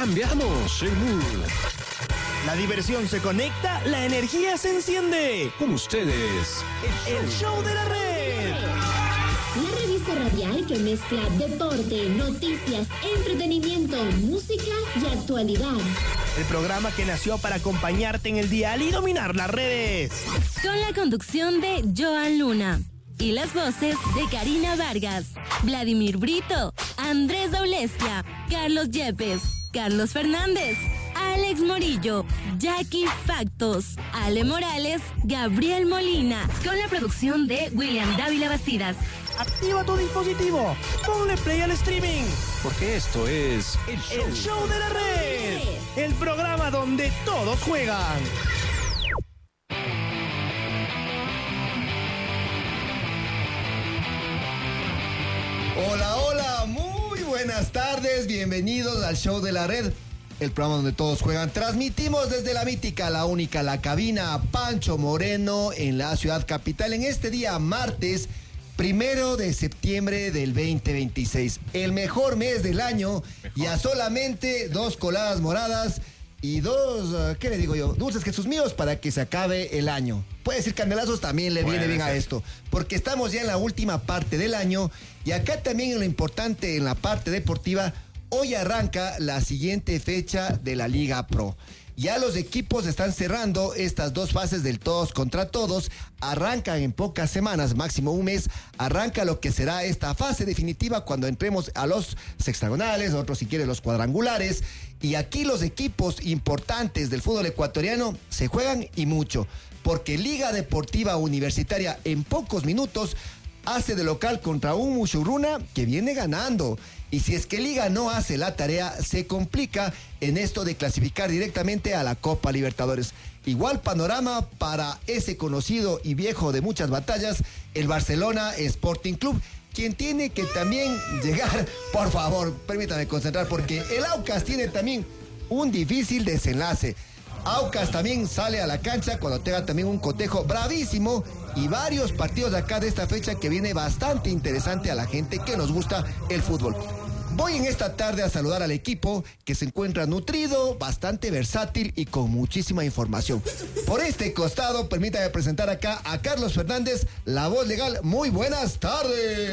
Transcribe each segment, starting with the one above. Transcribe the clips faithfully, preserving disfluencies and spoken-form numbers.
Cambiamos el mood. La diversión se conecta, la energía se enciende. Con ustedes, el, el show de la red. La revista radial que mezcla deporte, noticias, entretenimiento, música y actualidad. El programa que nació para acompañarte en el dial y dominar las redes. Con la conducción de Joan Luna. Y las voces de Karina Vargas, Vladimir Brito, Andrés Daulestia, Carlos Yepes, Carlos Fernández, Alex Morillo, Jackie Factos, Ale Morales, Gabriel Molina, con la producción de William Dávila Bastidas. Activa tu dispositivo, ponle play al streaming, porque esto es el show, el show de la red, el programa donde todos juegan. Hola, hola, muy buenas tardes, bienvenidos al show de la red, el programa donde todos juegan. Transmitimos desde la mítica, la única, la cabina Pancho Moreno en la ciudad capital en este día martes primero de septiembre del veinte veintiséis, el mejor mes del año. Mejor. Y a solamente dos coladas moradas y dos, ¿qué le digo yo? Dulces Jesús míos para que se acabe el año. Puede decir candelazos, también le viene bien a esto, porque estamos ya en la última parte del año y acá también en lo importante en la parte deportiva, hoy arranca la siguiente fecha de la Liga Pro. Ya los equipos están cerrando estas dos fases del todos contra todos, arrancan en pocas semanas, máximo un mes, arranca lo que será esta fase definitiva cuando entremos a los sexagonales, otros si quieren los cuadrangulares, y aquí los equipos importantes del fútbol ecuatoriano se juegan y mucho, porque Liga Deportiva Universitaria en pocos minutos hace de local contra un Mushurruna que viene ganando. Y si es que Liga no hace la tarea, se complica en esto de clasificar directamente a la Copa Libertadores. Igual panorama para ese conocido y viejo de muchas batallas, el Barcelona Sporting Club, quien tiene que también llegar, por favor, permítame concentrar, porque el Aucas tiene también un difícil desenlace. Aucas también sale a la cancha cuando tenga también un cotejo bravísimo y varios partidos de acá de esta fecha que viene bastante interesante a la gente que nos gusta el fútbol. Voy en esta tarde a saludar al equipo que se encuentra nutrido, bastante versátil y con muchísima información. Por este costado, permítame presentar acá a Carlos Fernández, la voz legal. Muy buenas tardes.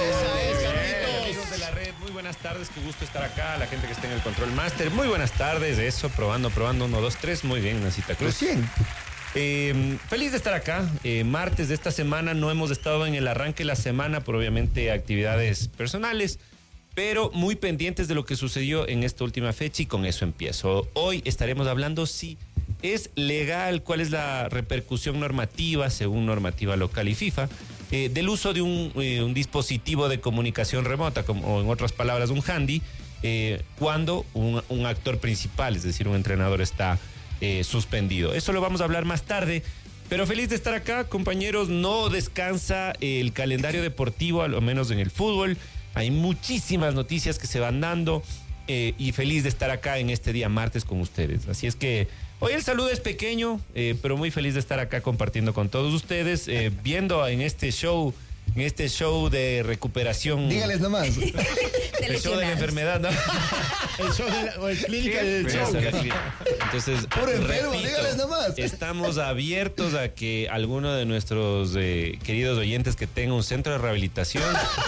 Amigos de la red, muy buenas tardes, qué gusto estar acá, la gente que está en el Control Master, muy buenas tardes, eso, probando, probando, uno, dos, tres, muy bien, Nacita Cruz. Recién. Eh, feliz de estar acá, eh, martes de esta semana, no hemos estado en el arranque de la semana por obviamente actividades personales, pero muy pendientes de lo que sucedió en esta última fecha y con eso empiezo. Hoy estaremos hablando si es legal, cuál es la repercusión normativa, según normativa local y FIFA, eh, del uso de un, eh, un dispositivo de comunicación remota, como, o en otras palabras, un handy, eh, cuando un, un actor principal, es decir, un entrenador está eh, suspendido. Eso lo vamos a hablar más tarde. Pero feliz de estar acá, compañeros. No descansa el calendario deportivo, a lo menos en el fútbol. Hay muchísimas noticias que se van dando eh, y feliz de estar acá en este día martes con ustedes. Así es que hoy el saludo es pequeño, eh, pero muy feliz de estar acá compartiendo con todos ustedes, eh, viendo en este show, en este show de recuperación. Dígales nomás. El show de la enfermedad, ¿no? El show de la o el clínica del show. Entonces, por enfermo, repito, dígales nomás. Estamos abiertos a que alguno de nuestros eh, queridos oyentes que tenga un centro de rehabilitación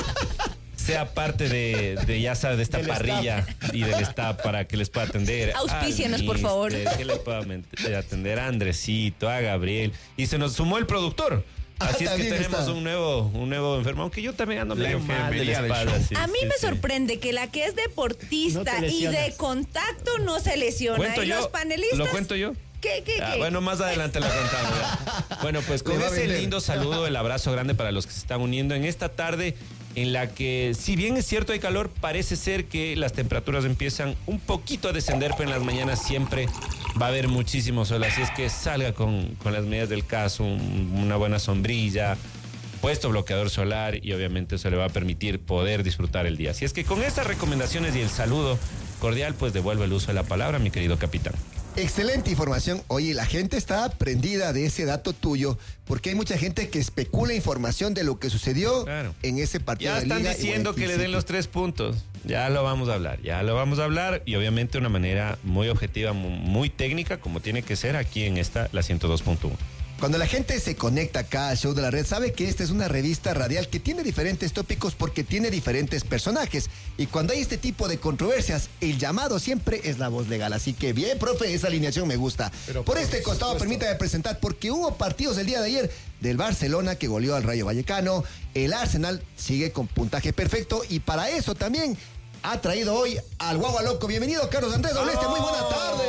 sea parte de, de ya sabes, de esta del parrilla staff. Y del staff para que les pueda atender. Auspícianos, por favor. Que les pueda atender a Andresito, a Gabriel. Y se nos sumó el productor. Así ah, es que tenemos está. un nuevo un nuevo enfermo, aunque yo también ando medio mal de la espalda. Sí, a mí sí, me sí. sorprende que la que es deportista no y de contacto no se lesiona. ¿Cuento y yo? los panelistas... ¿Lo cuento yo? ¿Qué, qué, ah, qué? Bueno, más adelante la contamos. ¿Ya? Bueno, pues con ese lindo saludo, el abrazo grande para los que se están uniendo en esta tarde en la que, si bien es cierto hay calor, parece ser que las temperaturas empiezan un poquito a descender, pero en las mañanas siempre va a haber muchísimo sol, así es que salga con, con las medidas del caso, un, una buena sombrilla, puesto bloqueador solar y obviamente eso le va a permitir poder disfrutar el día. Así es que con estas recomendaciones y el saludo cordial, pues devuelvo el uso de la palabra, mi querido capitán. Excelente información. Oye, la gente está prendida de ese dato tuyo, porque hay mucha gente que especula información de lo que sucedió claro. en ese partido ya de Liga. Ya están diciendo que le den los tres puntos. Ya lo vamos a hablar, ya lo vamos a hablar y obviamente de una manera muy objetiva, muy, muy técnica, como tiene que ser aquí en esta, la ciento dos punto uno. Cuando la gente se conecta acá al Show de la Red, sabe que esta es una revista radial que tiene diferentes tópicos porque tiene diferentes personajes. Y cuando hay este tipo de controversias, el llamado siempre es la voz legal. Así que bien, profe, esa alineación me gusta. Pero por, por este costado, supuesto. Permítame presentar, porque hubo partidos el día de ayer del Barcelona que goleó al Rayo Vallecano. El Arsenal sigue con puntaje perfecto y para eso también ha traído hoy al Guagua Loco. Bienvenido, Carlos Andrés Oleste, muy buenas tardes.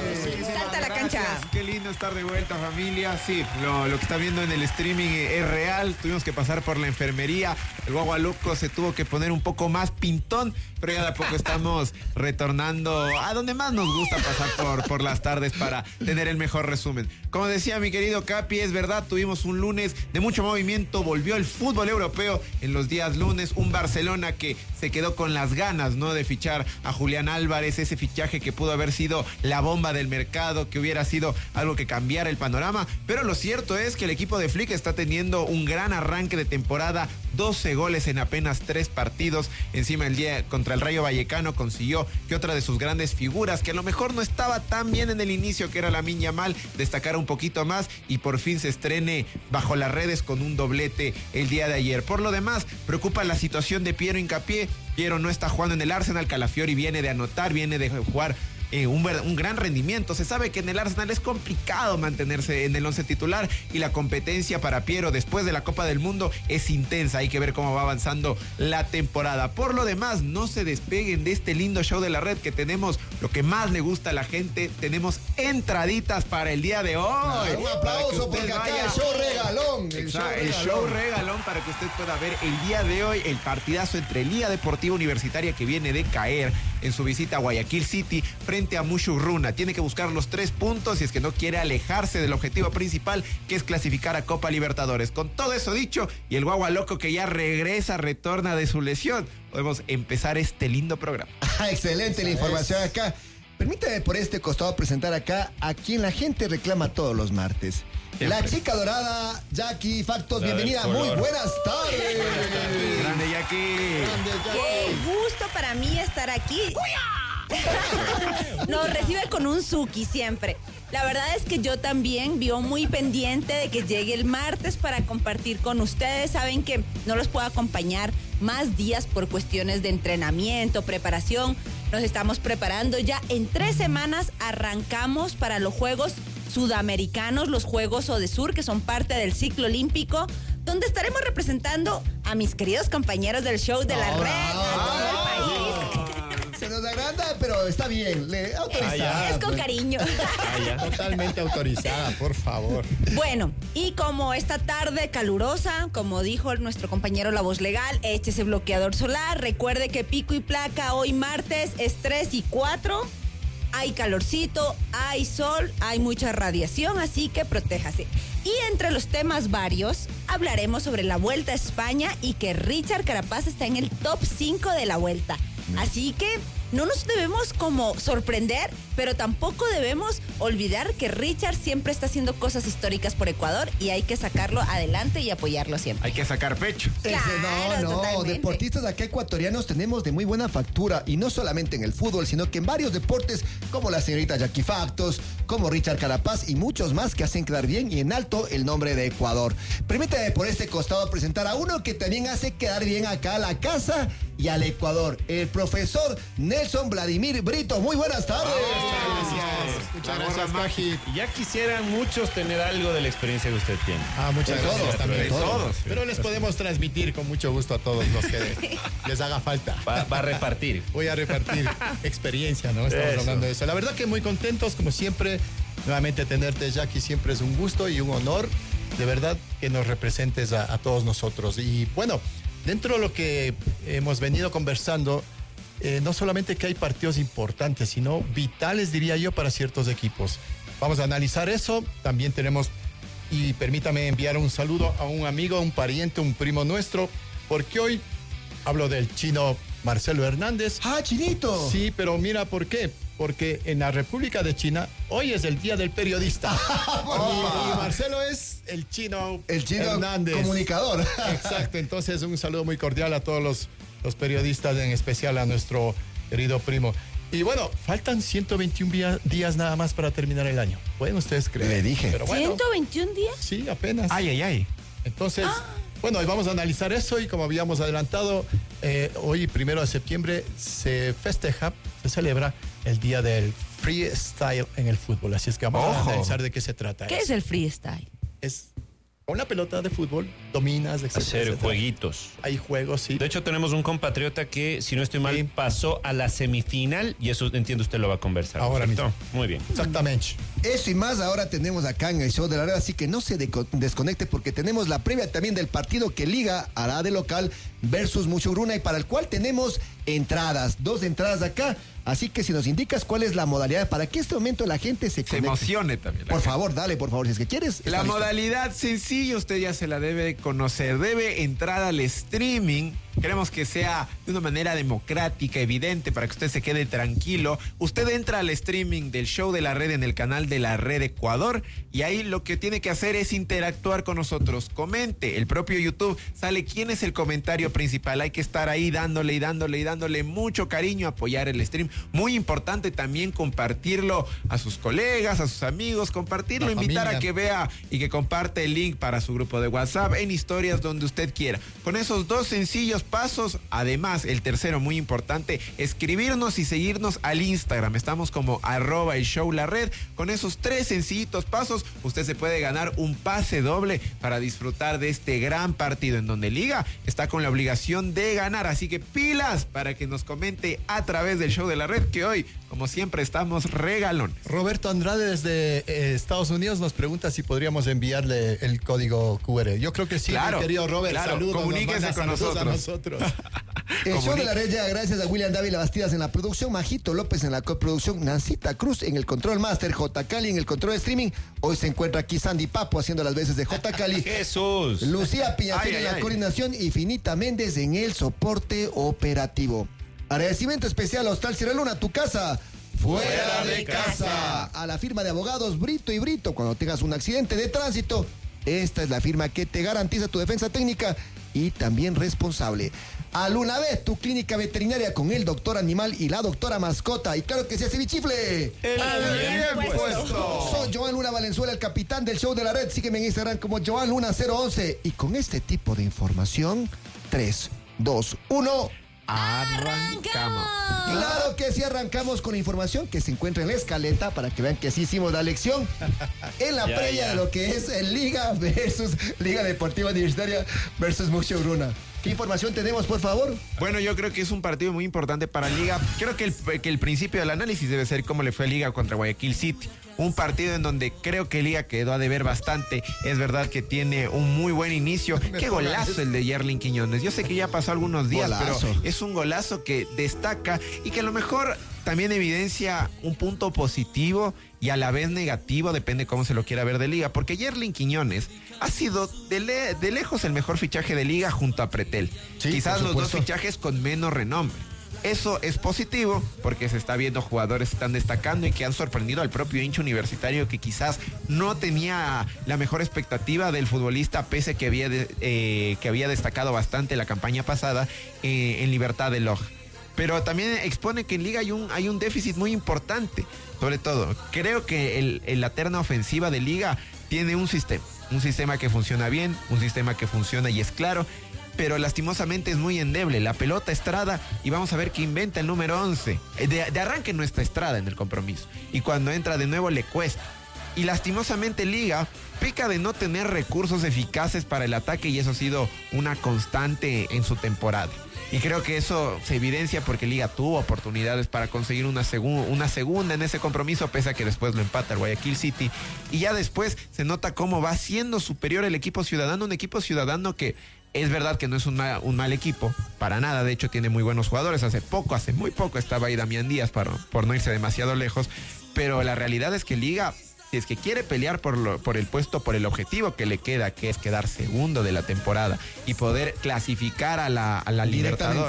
Salta a la cancha. Qué lindo estar de vuelta, familia. Sí, lo, lo que está viendo en el streaming es real. Tuvimos que pasar por la enfermería. El Guagua Loco se tuvo que poner un poco más pintón, pero ya de a poco estamos retornando a donde más nos gusta pasar por, por las tardes para tener el mejor resumen. Como decía mi querido Capi, es verdad, tuvimos un lunes de mucho movimiento. Volvió el fútbol europeo en los días lunes. Un Barcelona que se quedó con las ganas, ¿no?, de fichar a Julián Álvarez, ese fichaje que pudo haber sido la bomba del mercado, que hubiera sido algo que cambiara el panorama, pero lo cierto es que el equipo de Flick está teniendo un gran arranque de temporada, doce goles en apenas tres partidos. Encima el día contra el Rayo Vallecano consiguió que otra de sus grandes figuras, que a lo mejor no estaba tan bien en el inicio, que era Lamine Yamal, destacara un poquito más y por fin se estrene bajo las redes con un doblete el día de ayer. Por lo demás, preocupa la situación de Piero Hincapié. Piero no está jugando en el Arsenal, Calafiori viene de anotar, viene de jugar Eh, un, un gran rendimiento. Se sabe que en el Arsenal es complicado mantenerse en el once titular y la competencia para Piero después de la Copa del Mundo es intensa. Hay que ver cómo va avanzando la temporada. Por lo demás, no se despeguen de este lindo show de la red que tenemos lo que más le gusta a la gente. Tenemos entraditas para el día de hoy. Ah, un aplauso porque acá vaya. el show regalón. El, Exacto, show, el regalón. show regalón para que usted pueda ver el día de hoy el partidazo entre Liga Deportiva Universitaria, que viene de caer en su visita a Guayaquil City frente a Mushurruna. Tiene que buscar los tres puntos si es que no quiere alejarse del objetivo principal, que es clasificar a Copa Libertadores. Con todo eso dicho, y el Guagua Loco que ya regresa, retorna de su lesión, podemos empezar este lindo programa. Excelente la información acá. Permítame por este costado presentar acá a quien la gente reclama todos los martes. Siempre. La chica dorada, Jackie Factos, la bienvenida. Muy buenas tardes. Buenas tardes. Grande Jackie. Grande Jackie. Qué gusto para mí estar aquí. Nos recibe con un Suki siempre. La verdad es que yo también vivo muy pendiente de que llegue el martes para compartir con ustedes. Saben que no los puedo acompañar más días por cuestiones de entrenamiento, preparación. Nos estamos preparando ya en tres semanas. Arrancamos para los Juegos Sudamericanos, los Juegos Odesur, que son parte del ciclo olímpico, donde estaremos representando a mis queridos compañeros del show de la red, a todo el país. Se nos agranda, pero está bien. Le, autorizada. Es con pues. cariño. Totalmente autorizada, por favor. Bueno, y como esta tarde calurosa, como dijo nuestro compañero La Voz Legal, échese bloqueador solar. Recuerde que pico y placa hoy martes es tres y cuatro. Hay calorcito, hay sol, hay mucha radiación, así que protéjase. Y entre los temas varios, hablaremos sobre la Vuelta a España y que Richard Carapaz está en el top cinco de la Vuelta. Así que no nos debemos como sorprender, pero tampoco debemos olvidar que Richard siempre está haciendo cosas históricas por Ecuador y hay que sacarlo adelante y apoyarlo siempre. Hay que sacar pecho. Claro, Ese, no, no, totalmente. Deportistas acá ecuatorianos tenemos de muy buena factura y no solamente en el fútbol, sino que en varios deportes como la señorita Jackie Factos, como Richard Carapaz y muchos más que hacen quedar bien y en alto el nombre de Ecuador. Permítame por este costado presentar a uno que también hace quedar bien acá a la casa y al Ecuador, el profesor Nelson Vladimir Brito. Muy buenas tardes. Gracias. Muchas gracias, Maji. Ya quisieran muchos tener algo de la experiencia que usted tiene. Ah, muchas De gracias todos, también. de todos. Pero les podemos transmitir con mucho gusto a todos los que les haga falta. Va, va a repartir. Voy a repartir experiencia, ¿no? Estamos Eso. hablando de eso. La verdad que muy contentos, como siempre. Nuevamente tenerte, Jackie, siempre es un gusto y un honor. De verdad que nos representes a, a todos nosotros. Y bueno, dentro de lo que hemos venido conversando, eh, no solamente que hay partidos importantes, sino vitales, diría yo, para ciertos equipos. Vamos a analizar eso. También tenemos, y permítame enviar un saludo a un amigo, un pariente, un primo nuestro, porque hoy hablo del chino Marcelo Hernández. ¡Ah, Chinito! Sí, pero mira por qué. porque en la República de China hoy es el Día del Periodista. y, y Marcelo es el chino, el chino Hernández. Comunicador. Exacto, entonces un saludo muy cordial a todos los, los periodistas, en especial a nuestro querido primo. Y bueno, faltan ciento veintiún día, días nada más para terminar el año. Pueden ustedes creer. Le dije. Pero bueno, ¿ciento veintiún días? Sí, apenas. Ay, ay, ay. Entonces, bueno, hoy vamos a analizar eso y como habíamos adelantado, eh, hoy, primero de septiembre, se festeja, se celebra el día del freestyle en el fútbol. Así es que vamos Ojo. a analizar de qué se trata. ¿Qué es el freestyle? Es con la pelota de fútbol, dominas, etcétera, Hacer etcétera. jueguitos. Hay juegos, sí. De hecho, tenemos un compatriota que, si no estoy mal, Sí. pasó a la semifinal y eso, entiendo, usted lo va a conversar. Ahora ¿cierto? mismo. Muy bien. Exactamente. Eso y más ahora tenemos acá en el show de la red, así que no se deco- desconecte porque tenemos la previa también del partido que Liga hará de local versus Muchugruna y para el cual tenemos entradas, dos entradas acá. Así que si nos indicas cuál es la modalidad para que este momento la gente se Se conecte. emocione también. la Por gente. favor, dale, por favor, si es que quieres. La está listo. modalidad sencilla, usted ya se la debe conocer. Debe entrar al streaming. Queremos que sea de una manera democrática, evidente, para que usted se quede tranquilo. Usted entra al streaming del show de la red en el canal de la Red Ecuador y ahí lo que tiene que hacer es interactuar con nosotros. Comente, el propio YouTube sale quién es el comentario principal. Hay que estar ahí dándole y dándole y dándole mucho cariño, apoyar el stream. Muy importante también compartirlo a sus colegas, a sus amigos, compartirlo, La invitar familia. a que vea y que comparte el link para su grupo de WhatsApp en historias donde usted quiera. Con esos dos sencillos pasos, además, el tercero muy importante, escribirnos y seguirnos al Instagram. Estamos como arroba el show la red. Con esos tres sencillitos pasos, usted se puede ganar un pase doble para disfrutar de este gran partido en donde Liga está con la obligación de ganar. Así que pilas para que nos comente a través del show de la red que hoy, como siempre, estamos regalones. Roberto Andrade desde eh, Estados Unidos nos pregunta si podríamos enviarle el código Q R. Yo creo que sí, Claro, mi querido Robert. claro, Saludos, nos comuníquese manda con saludos a nosotros. nosotros. El show de la red llega gracias a William Dávila Bastidas en la producción, Majito López en la coproducción, Nancita Cruz en el control master, J. Cali en el control de streaming. Hoy se encuentra aquí Sandy Papo haciendo las veces de J. Cali. Jesús. Lucía Piñafil Ay, en ay, la ay. coordinación y Finita Méndez en el soporte operativo. Agradecimiento especial a Hostal Sierra Luna, tu casa fuera de casa. A la firma de abogados Brito y Brito, cuando tengas un accidente de tránsito, esta es la firma que te garantiza tu defensa técnica y también responsable. A Lunavet, tu clínica veterinaria con el doctor animal y la doctora mascota. Y claro que sí, hace bichifle. El bien puesto. Soy Joan Luna Valenzuela, el capitán del show de la red. Sígueme en Instagram como Joan Luna cero once. Y con este tipo de información, tres, dos, uno... Arrancamos. Claro que sí, arrancamos con información que se encuentra en la escaleta para que vean que sí hicimos la lección en la Ya, previa ya. de lo que es el Liga versus Liga Deportiva Universitaria versus Muchugruna. ¿Qué información tenemos, por favor? Bueno, yo creo que es un partido muy importante para Liga. Creo que el, que el principio del análisis debe ser cómo le fue a Liga contra Guayaquil City. Un partido en donde creo que Liga quedó a deber bastante. Es verdad que tiene un muy buen inicio. Qué golazo el de Yerlin Quiñones. Yo sé que ya pasó algunos días, Golazo. pero es un golazo que destaca y que a lo mejor también evidencia un punto positivo y a la vez negativo, depende cómo se lo quiera ver de Liga, porque Yerlin Quiñones ha sido de, le- de lejos el mejor fichaje de Liga junto a Pretel. Sí, Quizás por los dos supuesto. fichajes con menos renombre. Eso es positivo porque se está viendo jugadores que están destacando y que han sorprendido al propio hincha universitario que quizás no tenía la mejor expectativa del futbolista pese que había, de- eh, que había destacado bastante la campaña pasada eh, en Libertad de Loja. Pero también expone que en Liga hay un, hay un déficit muy importante. Sobre todo, creo que el, el- la terna ofensiva de Liga tiene un sistema. Un sistema que funciona bien, un sistema que funciona y es claro, pero lastimosamente es muy endeble. La pelota Estrada, y vamos a ver qué inventa el número once. De, de arranque no está Estrada en el compromiso. Y cuando entra de nuevo le cuesta. Y lastimosamente Liga peca de no tener recursos eficaces para el ataque y eso ha sido una constante en su temporada. Y creo que eso se evidencia porque Liga tuvo oportunidades para conseguir una, segu- una segunda en ese compromiso, pese a que después lo empata el Guayaquil City. Y ya después se nota cómo va siendo superior el equipo ciudadano, un equipo ciudadano que es verdad que no es un mal, un mal equipo, para nada, de hecho tiene muy buenos jugadores. Hace poco, hace muy poco estaba ahí Damián Díaz, para, por no irse demasiado lejos, pero la realidad es que Liga, si es que quiere pelear por, lo, por el puesto, por el objetivo que le queda, que es quedar segundo de la temporada y poder clasificar a la, a la Directamente. Libertadores,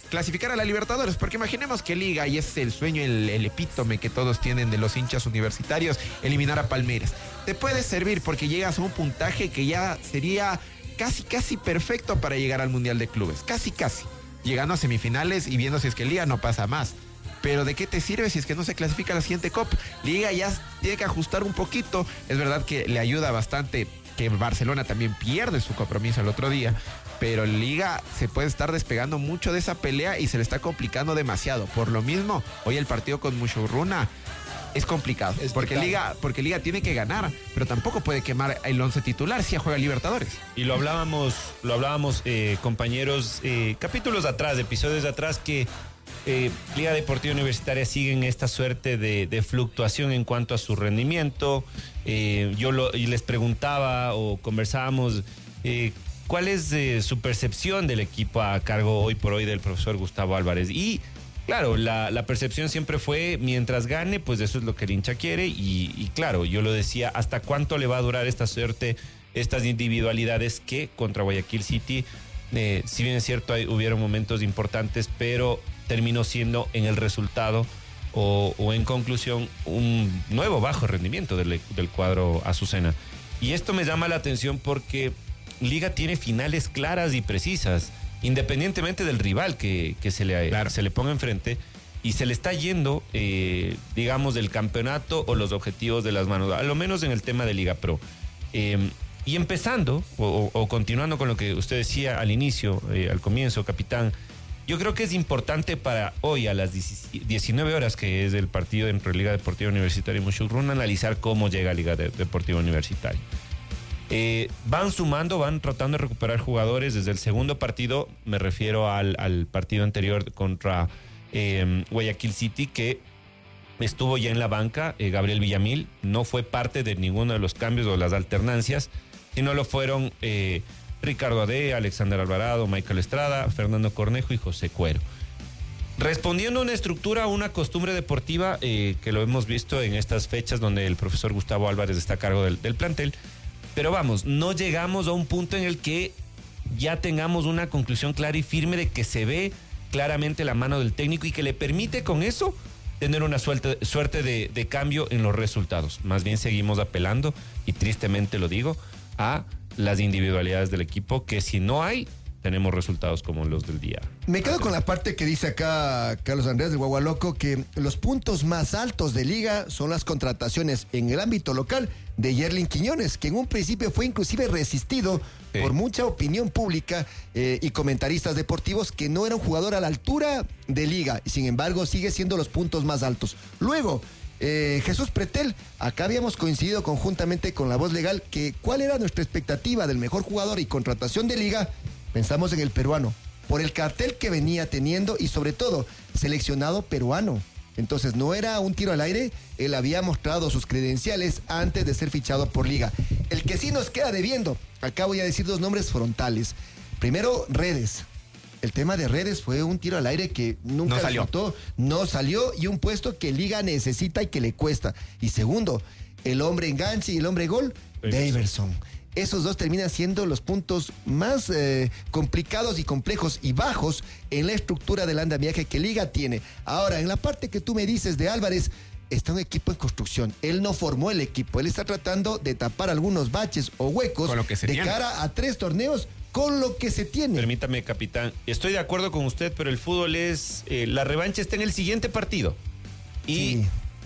clasificar a la Libertadores, porque imaginemos que Liga, y es el sueño, el, el epítome que todos tienen de los hinchas universitarios, eliminar a Palmeiras. Te puede servir porque llegas a un puntaje que ya sería casi, casi perfecto para llegar al Mundial de Clubes, casi, casi, llegando a semifinales y viendo si es que Liga no pasa más. Pero ¿de qué te sirve si es que no se clasifica a la siguiente Copa? Liga ya tiene que ajustar un poquito. Es verdad que le ayuda bastante que Barcelona también pierde su compromiso el otro día, pero Liga se puede estar despegando mucho de esa pelea y se le está complicando demasiado. Por lo mismo, hoy el partido con Mushurruna es complicado, es porque vital. Liga, porque Liga tiene que ganar, pero tampoco puede quemar el once titular si ya juega Libertadores. Y lo hablábamos, lo hablábamos eh, compañeros, eh, capítulos atrás, episodios atrás, que Eh, Liga Deportiva Universitaria sigue en esta suerte de, de fluctuación en cuanto a su rendimiento. Eh, yo lo, y les preguntaba o conversábamos eh, cuál es eh, su percepción del equipo a cargo hoy por hoy del profesor Gustavo Álvarez. Y claro, la, la percepción siempre fue mientras gane, pues eso es lo que el hincha quiere. Y, y claro, yo lo decía, ¿hasta cuánto le va a durar esta suerte, estas individualidades que contra Guayaquil City, eh, si bien es cierto, hay, hubieron momentos importantes, pero terminó siendo en el resultado o, o en conclusión un nuevo bajo rendimiento del, del cuadro azucena. Y esto me llama la atención porque Liga tiene finales claras y precisas, independientemente del rival que, que se, le, claro. se le ponga enfrente, y se le está yendo, eh, digamos, del campeonato o los objetivos de las manos, a lo menos en el tema de Liga Pro. Eh, y empezando, o, o continuando con lo que usted decía al inicio, eh, al comienzo, capitán, yo creo que es importante para hoy a las diecinueve horas, que es el partido entre Liga Deportiva Universitaria y Mushurruna, analizar cómo llega Liga de- Deportiva Universitaria. Eh, van sumando, van tratando de recuperar jugadores desde el segundo partido, me refiero al, al partido anterior contra eh, Guayaquil City, que estuvo ya en la banca. eh, Gabriel Villamil no fue parte de ninguno de los cambios o las alternancias, sino lo fueron Eh, Ricardo Ade, Alexander Alvarado, Michael Estrada, Fernando Cornejo y José Cuero. Respondiendo a una estructura, a una costumbre deportiva eh, que lo hemos visto en estas fechas donde el profesor Gustavo Álvarez está a cargo del, del plantel. Pero vamos, no llegamos a un punto en el que ya tengamos una conclusión clara y firme de que se ve claramente la mano del técnico y que le permite con eso tener una suerte, suerte de, de cambio en los resultados. Más bien seguimos apelando, y tristemente lo digo, a las individualidades del equipo, que si no hay, tenemos resultados como los del día. Me quedo con la parte que dice acá Carlos Andrés del Guagualoco, que los puntos más altos de Liga son las contrataciones en el ámbito local de Yerlin Quiñones, que en un principio fue inclusive resistido sí. por mucha opinión pública eh, y comentaristas deportivos, que no era un jugador a la altura de Liga, y sin embargo sigue siendo los puntos más altos. Luego, Eh, Jesús Pretel, acá habíamos coincidido conjuntamente con La Voz Legal que cuál era nuestra expectativa del mejor jugador y contratación de Liga. Pensamos en el peruano, por el cartel que venía teniendo y sobre todo seleccionado peruano. Entonces no era un tiro al aire, él había mostrado sus credenciales antes de ser fichado por Liga. El que sí nos queda debiendo, acá voy a decir dos nombres frontales. Primero, Redes. El tema de Redes fue un tiro al aire que nunca no salió. resultó, no salió, y un puesto que Liga necesita y que le cuesta. Y segundo, el hombre enganche y el hombre gol, Daverson. Esos dos terminan siendo los puntos más eh, complicados y complejos y bajos en la estructura del andamiaje que Liga tiene. Ahora, en la parte que tú me dices de Álvarez, está un equipo en construcción. Él no formó el equipo, él está tratando de tapar algunos baches o huecos Con lo que se de tiene. cara a tres torneos con lo que se tiene. Permítame, capitán, estoy de acuerdo con usted, pero el fútbol es, eh, la revancha está en el siguiente partido. Y Sí.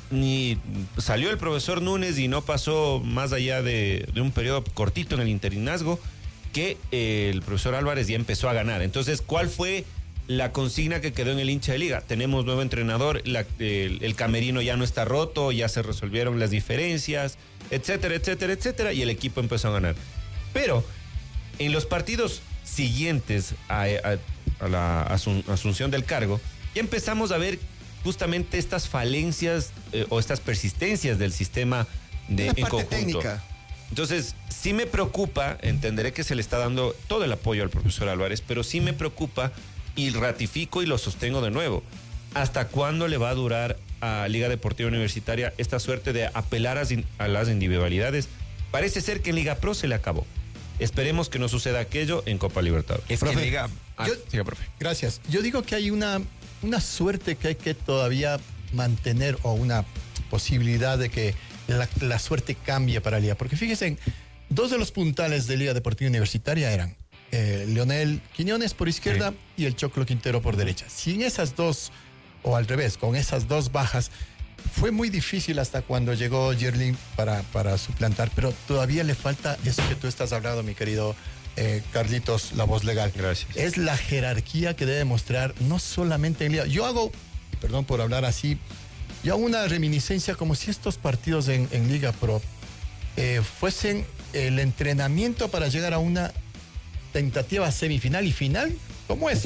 ni salió el profesor Núñez y no pasó más allá de, de un periodo cortito en el interinazgo, que eh, el profesor Álvarez ya empezó a ganar. Entonces, ¿cuál fue la consigna que quedó en el hincha de Liga? Tenemos nuevo entrenador, la, el, el camerino ya no está roto, ya se resolvieron las diferencias, etcétera, etcétera, etcétera, y el equipo empezó a ganar. Pero en los partidos siguientes a, a, a la asun, asunción del cargo, ya empezamos a ver justamente estas falencias eh, o estas persistencias del sistema de, Una en parte conjunto. técnica. Entonces, sí me preocupa, entenderé que se le está dando todo el apoyo al profesor Álvarez, pero sí me preocupa y ratifico y lo sostengo de nuevo. ¿Hasta cuándo le va a durar a Liga Deportiva Universitaria esta suerte de apelar a, a las individualidades? Parece ser que en Liga Pro se le acabó. Esperemos que no suceda aquello en Copa Libertadores. Es Profe. que Liga, Ah, yo, siga, profe. Gracias. Yo digo que hay una, una suerte que hay que todavía mantener o una posibilidad de que la, la suerte cambie para Liga. Porque fíjense, dos de los puntales de Liga Deportiva Universitaria eran eh, Leonel Quiñones por izquierda sí. y el Choclo Quintero por derecha. Sin esas dos, o al revés, con esas dos bajas, fue muy difícil hasta cuando llegó Yerlin para, para suplantar, pero todavía le falta eso que tú estás hablando, mi querido Eh, Carlitos, la voz legal. Gracias. Es la jerarquía que debe mostrar no solamente en Liga. Yo hago, perdón por hablar así, yo hago una reminiscencia como si estos partidos en, en Liga Pro eh, fuesen el entrenamiento para llegar a una tentativa semifinal y final, como es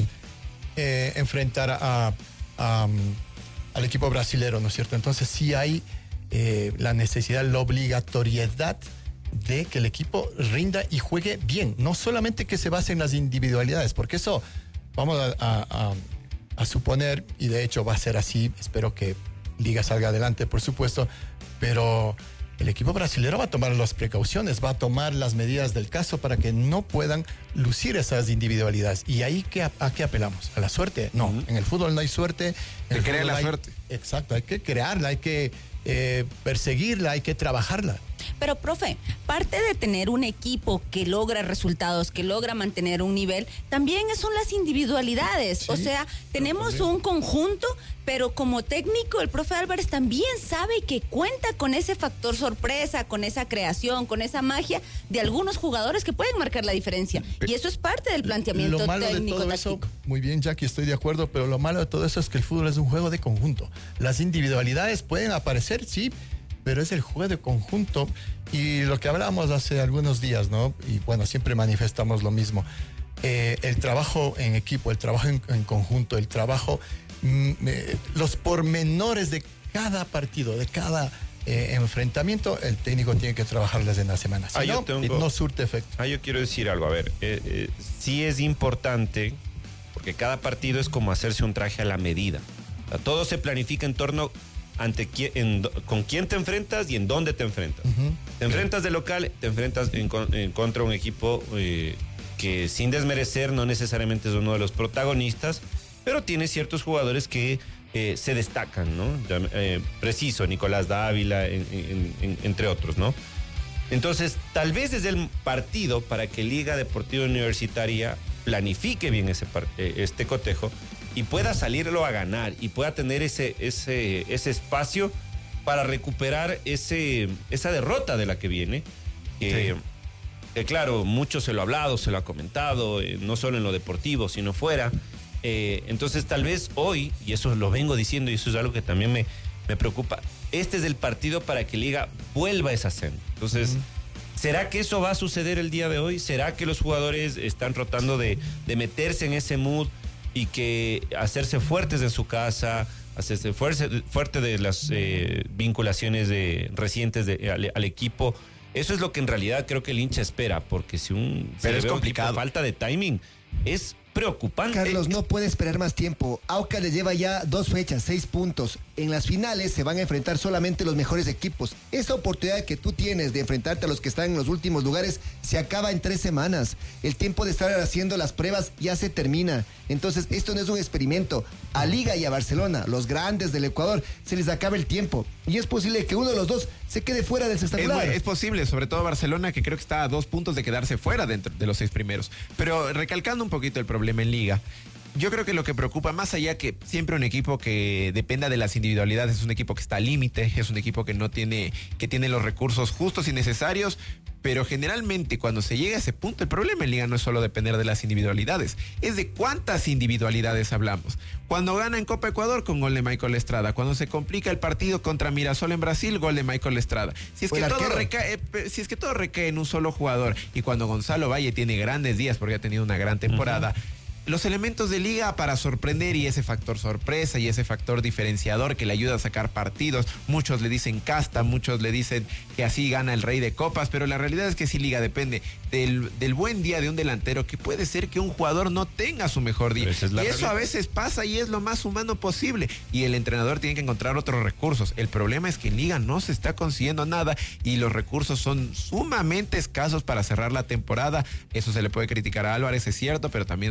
eh, enfrentar a, a, um, al equipo brasilero, ¿no es cierto? Entonces sí hay eh, la necesidad, la obligatoriedad de que el equipo rinda y juegue bien, no solamente que se base en las individualidades, porque eso vamos a, a, a, a suponer, y de hecho va a ser así, espero que Liga salga adelante, por supuesto, pero el equipo brasilero va a tomar las precauciones, va a tomar las medidas del caso para que no puedan lucir esas individualidades. ¿Y ahí qué, a, a qué apelamos? ¿A la suerte? No, uh-huh. En el fútbol no hay suerte. Se crea la hay, suerte. Exacto, hay que crearla, hay que eh, perseguirla, hay que trabajarla. Pero, profe, parte de tener un equipo que logra resultados, que logra mantener un nivel, también son las individualidades. Sí, o sea, tenemos un conjunto, pero como técnico, el profe Álvarez también sabe que cuenta con ese factor sorpresa, con esa creación, con esa magia de algunos jugadores que pueden marcar la diferencia. Y eso es parte del planteamiento lo malo técnico de todo táctico. Eso, muy bien, Jackie, estoy de acuerdo, pero lo malo de todo eso es que el fútbol es un juego de conjunto. Las individualidades pueden aparecer, sí, pero es el juego de conjunto y lo que hablábamos hace algunos días, ¿no? Y bueno, siempre manifestamos lo mismo. Eh, el trabajo en equipo, el trabajo en, en conjunto, el trabajo, mm, eh, los pormenores de cada partido, de cada eh, enfrentamiento, el técnico tiene que trabajarlas en la semana. Si ah, no, yo tengo, no surte efecto. Ah, yo quiero decir algo, a ver, eh, eh, sí es importante, porque cada partido es como hacerse un traje a la medida. O sea, todo se planifica en torno ante quién, en, con quién te enfrentas y en dónde te enfrentas. Uh-huh. Te enfrentas de local, te enfrentas en, en contra un equipo eh, que sin desmerecer no necesariamente es uno de los protagonistas, pero tiene ciertos jugadores que eh, se destacan, ¿no? Eh, preciso, Nicolás Dávila, en, en, en, entre otros, ¿no? Entonces, tal vez desde el partido, para que Liga Deportiva Universitaria planifique bien ese part- este cotejo, y pueda salirlo a ganar y pueda tener ese, ese, ese espacio para recuperar ese, esa derrota de la que viene. Eh, sí. eh, claro, mucho se lo ha hablado, se lo ha comentado, eh, no solo en lo deportivo, sino fuera. Eh, entonces, tal vez hoy, y eso lo vengo diciendo y eso es algo que también me, me preocupa, este es el partido para que Liga vuelva a esa senda. Entonces, uh-huh. ¿será que eso va a suceder el día de hoy? ¿Será que los jugadores están tratando de, de meterse en ese mood y que hacerse fuertes en su casa, hacerse fuerte, fuerte de las eh, vinculaciones de, recientes de, al, al equipo? Eso es lo que en realidad creo que el hincha espera, porque si un Pero es complicado. falta de timing, es preocupante. Carlos, no puede esperar más tiempo. Aucas le lleva ya dos fechas, seis puntos. En las finales se van a enfrentar solamente los mejores equipos. Esa oportunidad que tú tienes de enfrentarte a los que están en los últimos lugares se acaba en tres semanas. El tiempo de estar haciendo las pruebas ya se termina. Entonces, esto no es un experimento. A Liga y a Barcelona, los grandes del Ecuador, se les acaba el tiempo. Y es posible que uno de los dos se quede fuera del sextangular. Es, es posible, sobre todo Barcelona, que creo que está a dos puntos de quedarse fuera dentro de los seis primeros. Pero recalcando un poquito el problema en Liga, yo creo que lo que preocupa, más allá que siempre un equipo que dependa de las individualidades, es un equipo que está al límite, es un equipo que no tiene, que tiene los recursos justos y necesarios, pero generalmente cuando se llega a ese punto, el problema en Liga no es solo depender de las individualidades, es de cuántas individualidades hablamos. Cuando gana en Copa Ecuador, con gol de Michael Estrada. Cuando se complica el partido contra Mirasol en Brasil, gol de Michael Estrada. Si es, que todo recae, eh, si es que todo recae en un solo jugador, y cuando Gonzalo Valle tiene grandes días porque ha tenido una gran temporada, uh-huh. Los elementos de Liga para sorprender y ese factor sorpresa y ese factor diferenciador que le ayuda a sacar partidos. Muchos le dicen casta, muchos le dicen que así gana el rey de copas, pero la realidad es que sí, Liga depende del, del buen día de un delantero, que puede ser que un jugador no tenga su mejor día. Es y realidad. Eso a veces pasa y es lo más humano posible. Y el entrenador tiene que encontrar otros recursos. El problema es que en Liga no se está consiguiendo nada y los recursos son sumamente escasos para cerrar la temporada. Eso se le puede criticar a Álvarez, es cierto, pero también es una realidad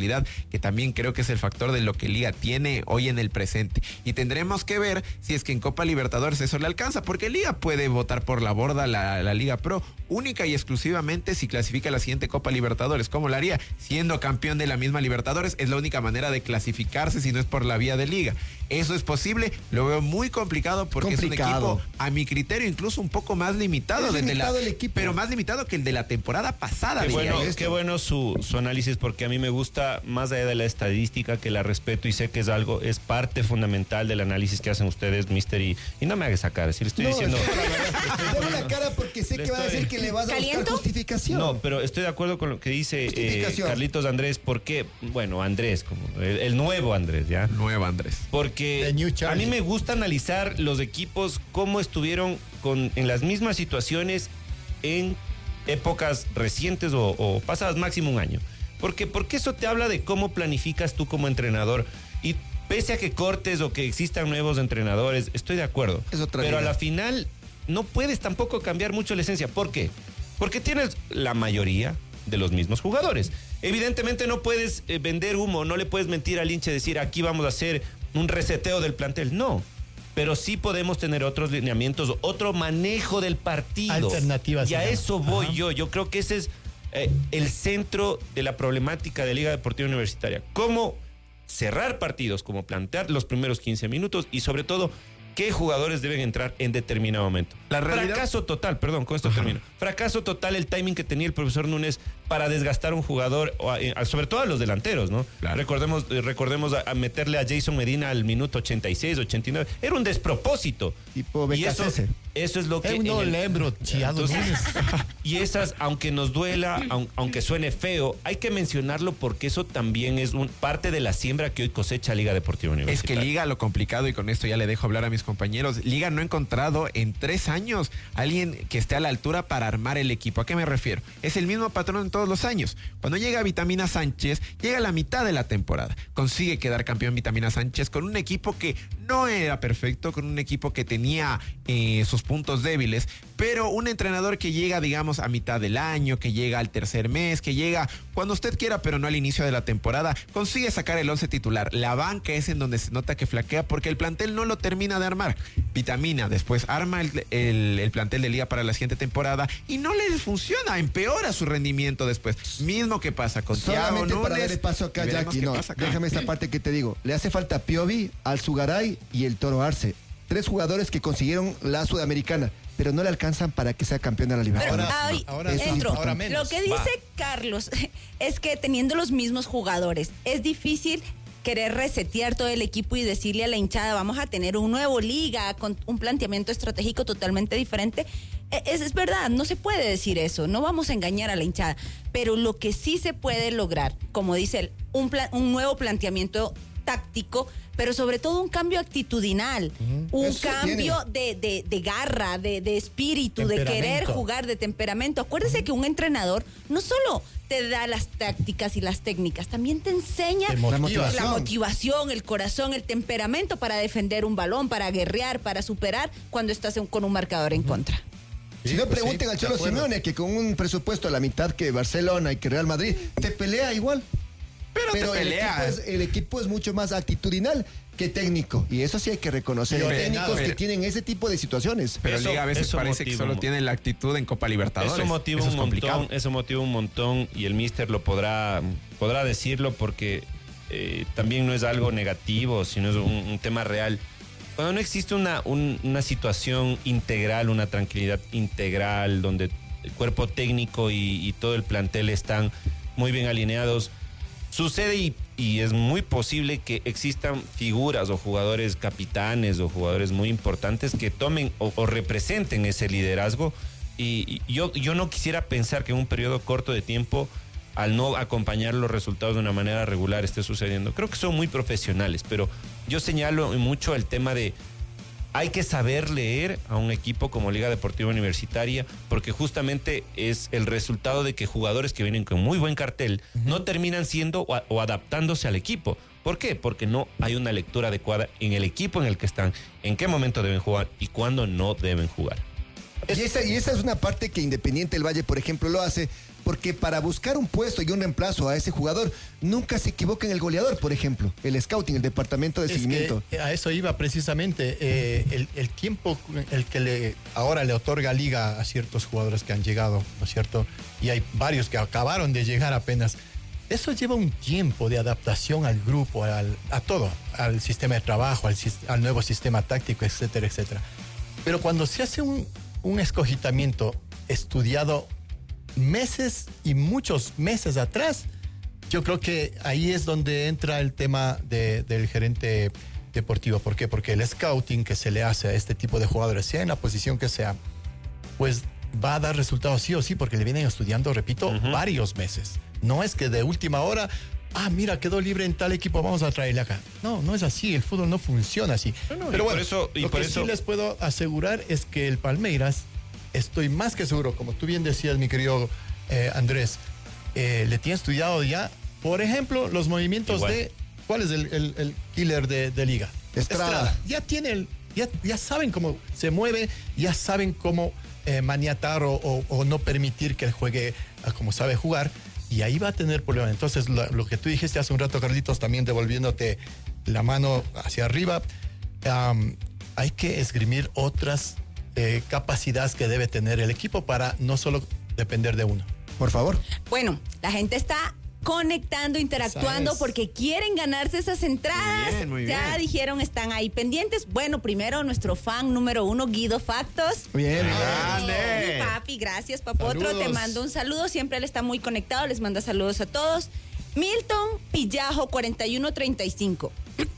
calidad, que también creo que es el factor de lo que Liga tiene hoy en el presente. Y tendremos que ver si es que en Copa Libertadores eso le alcanza, porque Liga puede votar por la borda la, la Liga Pro, única y exclusivamente si clasifica a la siguiente Copa Libertadores. ¿Cómo lo haría? Siendo campeón de la misma Libertadores, es la única manera de clasificarse si no es por la vía de Liga. Eso es posible, lo veo muy complicado porque complicado. es un equipo, a mi criterio, incluso un poco más limitado, Es desde limitado la, el equipo. pero más limitado que el de la temporada pasada. Qué diría bueno, yo. qué bueno su, su análisis, porque a mí me gusta, más allá de la estadística, que la respeto y sé que es algo, es parte fundamental del análisis que hacen ustedes, mister, y, y no me hagas sacar, si le estoy No, diciendo... Dame la cara porque sé Le que va a estoy- decir que le vas a buscar ¿Caliento? justificación. No, pero estoy de acuerdo con lo que dice eh, Justificación. Carlitos Andrés, porque, bueno, Andrés, como el, el nuevo Andrés, ¿ya? Nuevo Andrés. Porque The New a Charlie. mí me gusta analizar los equipos cómo estuvieron con, en las mismas situaciones en épocas recientes o, o pasadas, máximo un año. Porque, porque eso te habla de cómo planificas tú como entrenador. Y pese a que cortes o que existan nuevos entrenadores, estoy de acuerdo. Es otra Pero a liga. la final no puedes tampoco cambiar mucho la esencia. ¿Por qué? Porque tienes la mayoría de los mismos jugadores. Evidentemente no puedes eh, vender humo, no le puedes mentir al hincha y decir aquí vamos a hacer un reseteo del plantel. No. Pero sí podemos tener otros lineamientos, otro manejo del partido. Alternativas, Y a digamos. eso voy Ajá. yo. Yo creo que ese es eh, el centro de la problemática de Liga Deportiva Universitaria. Cómo cerrar partidos, cómo plantear los primeros quince minutos y sobre todo qué jugadores deben entrar en determinado momento. La realidad- Fracaso total, perdón, con esto termino. Fracaso total el timing que tenía el profesor Núñez para desgastar a un jugador, o a- a- sobre todo a los delanteros, ¿no? Claro. Recordemos, eh, recordemos a, a meterle a Jason Medina al minuto ochenta y seis, ochenta y nueve. Era un despropósito. Tipo Y eso, B K C. eso es lo que... Eu no en el- lembro, Chiado Entonces, Núñez. y esas, aunque nos duela, aun- aunque suene feo, hay que mencionarlo porque eso también es un, parte de la siembra que hoy cosecha Liga Deportiva Es que Universitaria. Liga, lo complicado, y con esto ya le dejo hablar a mis compañeros, Liga no ha encontrado en tres años a alguien que esté a la altura para armar el equipo. ¿A qué me refiero? Es el mismo patrón en todos los años. Cuando llega Vitamina Sánchez, llega a la mitad de la temporada. Consigue quedar campeón Vitamina Sánchez con un equipo que no era perfecto, con un equipo que tenía eh, sus puntos débiles, pero un entrenador que llega, digamos, a mitad del año, que llega al tercer mes, que llega cuando usted quiera, pero no al inicio de la temporada, consigue sacar el once titular. La banca es en donde se nota que flaquea porque el plantel no lo termina de armar. Vitamina después arma el, el- el plantel de Liga para la siguiente temporada y no le funciona, empeora su rendimiento después. Mismo que pasa con Thiago Solamente para Núñez, darle paso acá, y veremos Jackie. qué No, pasa acá. déjame esta parte que te digo. Le hace falta Piovi, Alzugaray y el Toro Arce. Tres jugadores que consiguieron la Sudamericana, pero no le alcanzan para que sea campeón de la Pero Libertadores. Ahora- ay, ahora sí, entro. ahora menos. Lo que dice Va. Carlos es que teniendo los mismos jugadores es difícil querer resetear todo el equipo y decirle a la hinchada vamos a tener un nuevo Liga con un planteamiento estratégico totalmente diferente. E- Es, es verdad, no se puede decir eso, no vamos a engañar a la hinchada, pero lo que sí se puede lograr, como dice él, un, plan- un nuevo planteamiento táctico, pero sobre todo un cambio actitudinal, un Eso cambio de, de- de garra, de, de espíritu, de querer Temperamento. jugar, de temperamento. Acuérdese que un entrenador no solo te da las tácticas y las técnicas, también te enseña Te motiva. motivación. la motivación, el corazón, el temperamento para defender un balón, para guerrear, para superar cuando estás en- con un marcador en contra. Si Sí, no, pues pregunten sí, al de Cholo acuerdo. Simeone, que con un presupuesto a la mitad que Barcelona y que Real Madrid, te pelea igual. Pero, Pero te el pelea. equipo, es, el equipo es mucho más actitudinal que técnico. Y eso sí hay que reconocer. Sí, Hay ordenado. técnicos que tienen ese tipo de situaciones. Pero Eso- Liga a veces eso parece que motiva solo un- tiene la actitud en Copa Libertadores. Eso motiva Eso un es complicado. montón, eso motiva un montón y el míster lo podrá, podrá decirlo porque eh, también no es algo negativo, sino es un, un tema real. Cuando no existe una, un- una situación integral, una tranquilidad integral, donde el cuerpo técnico y, y todo el plantel están muy bien alineados, sucede y, y es muy posible que existan figuras o jugadores capitanes o jugadores muy importantes que tomen o, o representen ese liderazgo. Y, y yo, yo no quisiera pensar que en un periodo corto de tiempo, al no acompañar los resultados de una manera regular, esté sucediendo. Creo que son muy profesionales, pero yo señalo mucho el tema de hay que saber leer a un equipo como Liga Deportiva Universitaria, porque justamente es el resultado de que jugadores que vienen con muy buen cartel no terminan siendo o, a- o adaptándose al equipo. ¿Por qué? Porque no hay una lectura adecuada en el equipo en el que están, en qué momento deben jugar y cuándo no deben jugar. Y esa, y esa es una parte que Independiente del Valle, por ejemplo, lo hace, porque para buscar un puesto y un reemplazo a ese jugador, nunca se equivoca en el goleador, por ejemplo, el scouting, el departamento de Es seguimiento. que a eso iba precisamente. eh, el, el tiempo el que le ahora le otorga Liga a ciertos jugadores que han llegado, ¿no es cierto? Y hay varios que acabaron de llegar apenas. Eso lleva un tiempo de adaptación al grupo, al, a todo, al sistema de trabajo, al, al nuevo sistema táctico, etcétera, etcétera. Pero cuando se hace un, un escogitamiento estudiado meses y muchos meses atrás, yo creo que ahí es donde entra el tema de, del gerente deportivo. ¿Por qué? Porque el scouting que se le hace a este tipo de jugadores, sea en la posición que sea, pues va a dar resultados sí o sí, porque le vienen estudiando, repito, uh-huh. varios meses. No es que de última hora, ah, mira, quedó libre en tal equipo, vamos a traerle acá. No, no es así, el fútbol no funciona así. No, no, Pero y bueno, por eso, y lo por que eso... sí les puedo asegurar es que el Palmeiras, estoy más que seguro, como tú bien decías, mi querido eh, Andrés, eh, le tiene estudiado ya, por ejemplo, los movimientos Igual. de... ¿Cuál es el, el, el killer de, de Liga? Estrada. Estrada. Ya tiene el, ya, ya saben cómo se mueve, ya saben cómo eh, maniatar o, o, o no permitir que él juegue a como sabe jugar, y ahí va a tener problemas. Entonces, lo, lo que tú dijiste hace un rato, Carlitos, también devolviéndote la mano hacia arriba, um, hay que esgrimir otras eh, capacidades que debe tener el equipo para no solo depender de uno. Por favor. Bueno, la gente está conectando, interactuando, ¿Sabes? Porque quieren ganarse esas entradas. Muy bien, muy ya bien. dijeron, están ahí pendientes. Bueno, primero nuestro fan número uno, Guido Factos. Bien, Grande. Mi papi, gracias, Papotro. Saludos. Te mando un saludo. Siempre él está muy conectado. Les manda saludos a todos. Milton Pillajo, cuarenta y uno treinta y cinco.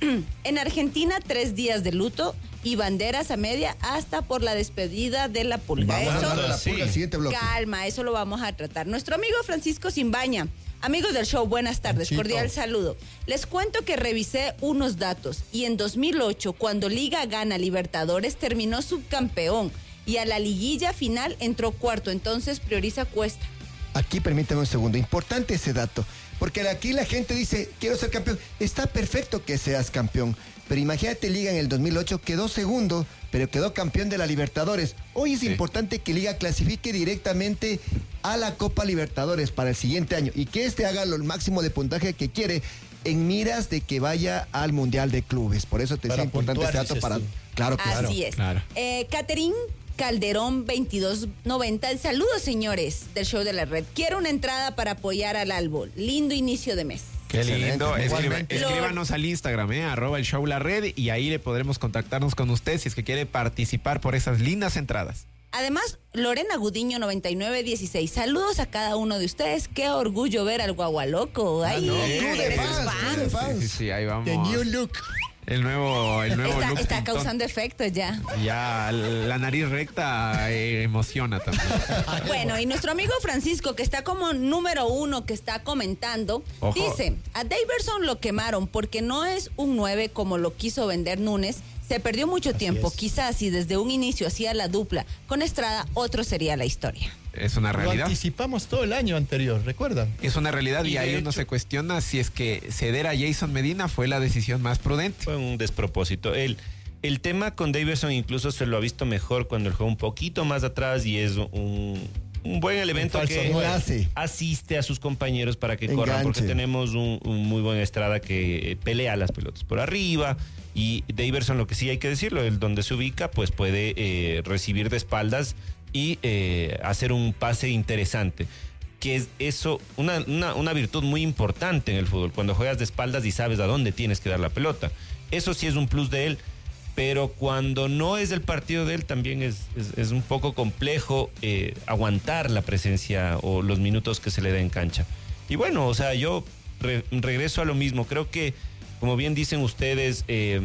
En Argentina, tres días de luto y banderas a media hasta por la despedida de la pulga. Vamos a Eso, darle la pulga al siguiente bloque. calma, eso lo vamos a tratar. Nuestro amigo Francisco Simbaña. Amigos del show, buenas tardes, Panchito. cordial saludo. Les cuento que revisé unos datos y en dos mil ocho, cuando Liga gana Libertadores, terminó subcampeón y a la liguilla final entró cuarto, entonces prioriza Cuesta. Aquí permítame un segundo, importante ese dato, porque aquí la gente dice, quiero ser campeón. Está perfecto que seas campeón, pero imagínate, Liga en el dos mil ocho quedó segundo, pero quedó campeón de la Libertadores. Hoy es Sí. importante que Liga clasifique directamente a la Copa Libertadores para el siguiente año y que este haga lo máximo de puntaje que quiere en miras de que vaya al Mundial de Clubes. Por eso te Para decía importante puntuar, este dato dices para... tú. Claro, claro. Así es. claro. Eh, Caterín Calderón veintidós noventa. Saludos, señores del show de la red. Quiero una entrada para apoyar al Albo. Lindo inicio de mes. Qué lindo. Excelente. Escribe- Igualmente. escríbanos al Instagram, eh, arroba el show la red, y ahí le podremos contactarnos con usted si es que quiere participar por esas lindas entradas. Además, Lorena Gudiño noventa y nueve dieciséis. Saludos a cada uno de ustedes. Qué orgullo ver al guagualoco. Ay, no, eres club de fans, fan. club de fans. Sí, sí, sí, ahí vamos. The new look. El nuevo, el nuevo Está, look está pintón. causando efectos ya. Ya la nariz recta eh, emociona también. Bueno, y nuestro amigo Francisco, que está como número uno, que está comentando, Ojo. dice, a Daverson lo quemaron porque no es un nueve como lo quiso vender Núñez. Se perdió mucho Así tiempo. es. Quizás si desde un inicio hacía la dupla con Estrada, otro sería la historia. Es una Lo realidad. anticipamos todo el año anterior, ¿recuerdan? Es una realidad y, Y de ahí uno hecho- se cuestiona si es que ceder a Jason Medina fue la decisión más prudente. Fue un despropósito. El, el tema con Davidson incluso se lo ha visto mejor cuando él juega un poquito más atrás y es un, un buen elemento falso que nueve. Enlace. asiste a sus compañeros para que Enganche. corran, porque tenemos un, un muy buen Estrada que eh, pelea las pelotas por arriba, y Davidson, lo que sí hay que decirlo, el donde se ubica, pues puede eh, recibir de espaldas y eh, hacer un pase interesante, que es eso, una, una, una virtud muy importante en el fútbol, cuando juegas de espaldas y sabes a dónde tienes que dar la pelota. Eso sí es un plus de él, pero cuando no es el partido de él también es, es, es un poco complejo eh, aguantar la presencia o los minutos que se le da en cancha. Y bueno, o sea, yo re- regreso a lo mismo, creo que, como bien dicen ustedes, eh,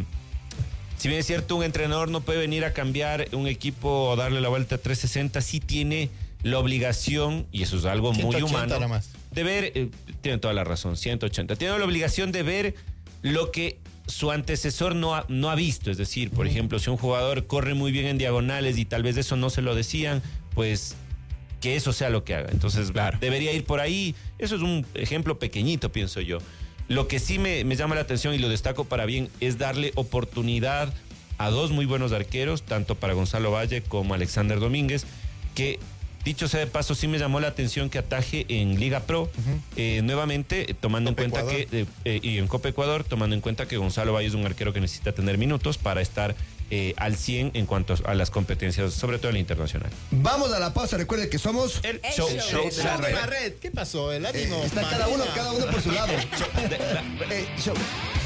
si bien es cierto, un entrenador no puede venir a cambiar un equipo o darle la vuelta a trescientos sesenta, sí tiene la obligación, y eso es algo muy ciento ochenta humano, nada más. de ver, eh, tiene toda la razón, ciento ochenta, tiene la obligación de ver lo que su antecesor no ha, no ha visto. Es decir, por ejemplo, si un jugador corre muy bien en diagonales y tal vez eso no se lo decían, pues que eso sea lo que haga. Entonces, Claro. debería ir por ahí. Eso es un ejemplo pequeñito, pienso yo. Lo que sí me, me llama la atención y lo destaco para bien es darle oportunidad a dos muy buenos arqueros, tanto para Gonzalo Valle como Alexander Domínguez, que dicho sea de paso, sí me llamó la atención que ataje en Liga Pro, uh-huh. eh, nuevamente, eh, tomando Copa en cuenta Ecuador. que, eh, eh, y en Copa Ecuador, tomando en cuenta que Gonzalo Valle es un arquero que necesita tener minutos para estar eh, al cien en cuanto a las competencias, sobre todo en la internacional. Vamos a la pausa, recuerde que somos el, el show, show, show de la, red. la red. ¿Qué pasó? El ánimo. Eh, está cada uno, cada uno por su lado. show, de, la, eh, show.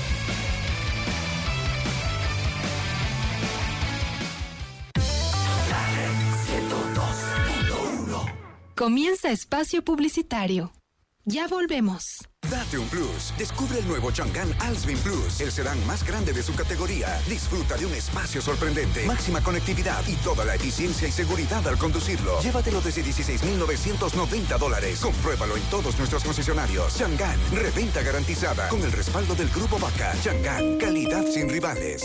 Comienza espacio publicitario. Ya volvemos. Date un plus. Descubre el nuevo Chang'an Alsvin Plus, el sedán más grande de su categoría. Disfruta de un espacio sorprendente, máxima conectividad y toda la eficiencia y seguridad al conducirlo. Llévatelo desde dieciséis mil novecientos noventa dólares. Compruébalo en todos nuestros concesionarios. Chang'an, reventa garantizada con el respaldo del Grupo Vaca. Chang'an, calidad sin rivales.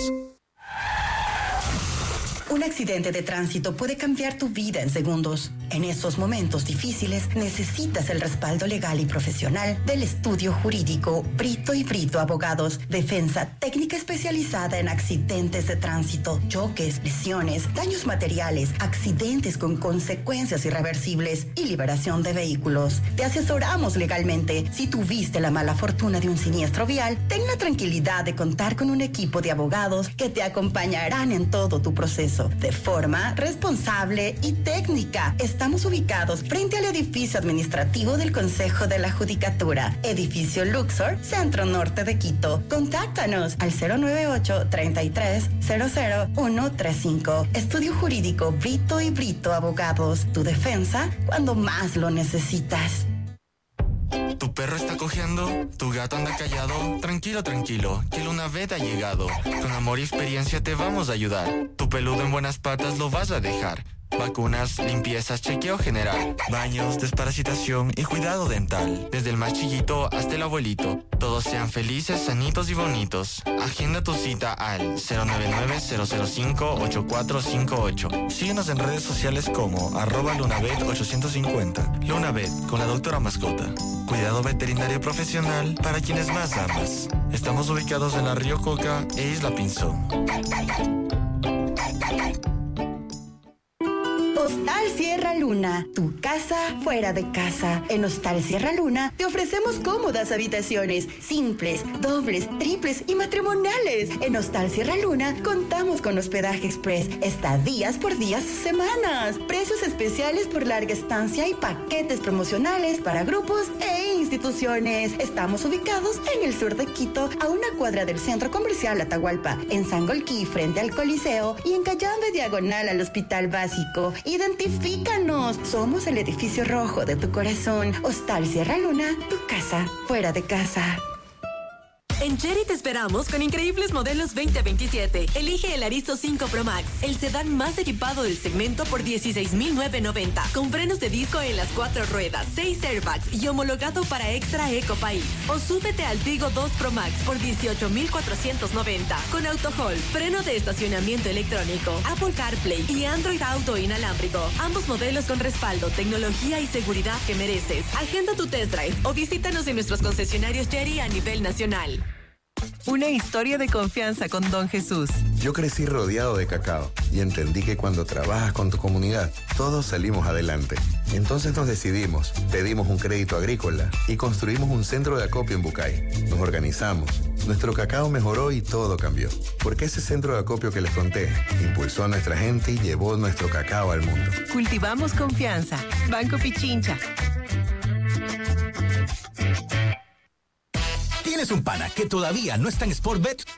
Un accidente de tránsito puede cambiar tu vida en segundos. En esos momentos difíciles necesitas el respaldo legal y profesional del estudio jurídico Brito y Brito Abogados. Defensa técnica especializada en accidentes de tránsito, choques, lesiones, daños materiales, accidentes con consecuencias irreversibles y liberación de vehículos. Te asesoramos legalmente. Si tuviste la mala fortuna de un siniestro vial, ten la tranquilidad de contar con un equipo de abogados que te acompañarán en todo tu proceso de forma responsable y técnica. Estamos ubicados frente al edificio administrativo del Consejo de la Judicatura, edificio Luxor, Centro Norte de Quito. Contáctanos al cero nueve ocho, treinta y tres, cero cero uno tres cinco. Estudio Jurídico Brito y Brito Abogados. Tu defensa cuando más lo necesitas. ¿Tu perro está cojeando? ¿Tu gato anda callado? Tranquilo, tranquilo, que Lunavet ha llegado. Con amor y experiencia te vamos a ayudar. Tu peludo en buenas patas lo vas a dejar. Vacunas, limpiezas, chequeo general, baños, desparasitación y cuidado dental. Desde el más chiquito hasta el abuelito. Todos sean felices, sanitos y bonitos. Agenda tu cita al cero nueve nueve, cero cero cinco, ocho cuatro cinco ocho. Síguenos en redes sociales como arroba Lunavet ochocientos cincuenta. Lunavet, con la doctora mascota. Cuidado veterinario profesional para quienes más amas. Estamos ubicados en la Río Coca e Isla Pinzón. Hostal Sierra Luna, tu casa fuera de casa. En Hostal Sierra Luna te ofrecemos cómodas habitaciones, simples, dobles, triples y matrimoniales. En Hostal Sierra Luna contamos con hospedaje express, estadías por días o semanas, precios especiales por larga estancia y paquetes promocionales para grupos e instituciones. Estamos ubicados en el sur de Quito, a una cuadra del Centro Comercial Atahualpa, en Sangolquí frente al Coliseo y en Cayambe diagonal al Hospital Básico. Identifícanos. Somos el edificio rojo de tu corazón. Hostal Sierra Luna, tu casa fuera de casa. En Chery te esperamos con increíbles modelos veinte veintisiete. Elige el Arizo cinco Pro Max, el sedán más equipado del segmento por dieciséis mil novecientos noventa, con frenos de disco en las cuatro ruedas, seis airbags y homologado para Extra Eco País. O súbete al Tigo dos Pro Max por dieciocho mil cuatrocientos noventa, con auto hold, freno de estacionamiento electrónico, Apple CarPlay y Android Auto inalámbrico. Ambos modelos con respaldo, tecnología y seguridad que mereces. Agenda tu test drive o visítanos en nuestros concesionarios Chery a nivel nacional. Una historia de confianza con Don Jesús. Yo crecí rodeado de cacao y entendí que cuando trabajas con tu comunidad, todos salimos adelante. Entonces nos decidimos, pedimos un crédito agrícola y construimos un centro de acopio en Bucay. Nos organizamos, nuestro cacao mejoró y todo cambió. Porque ese centro de acopio que les conté impulsó a nuestra gente y llevó nuestro cacao al mundo. Cultivamos confianza. Banco Pichincha. ¿Tienes un pana que todavía no está en Sportbet?